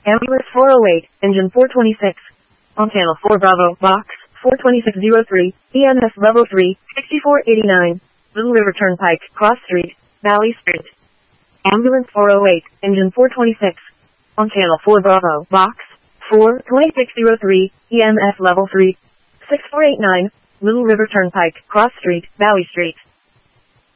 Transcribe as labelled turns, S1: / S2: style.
S1: Ambulance 408, engine 426. On channel 4 Bravo, box 42603, EMS level 3, 6489. Little River Turnpike, Cross Street, Valley Street. Ambulance 408, engine 426. On channel 4 Bravo, box 42603, EMS level 3, 6489. Little River Turnpike, Cross Street, Valley Street.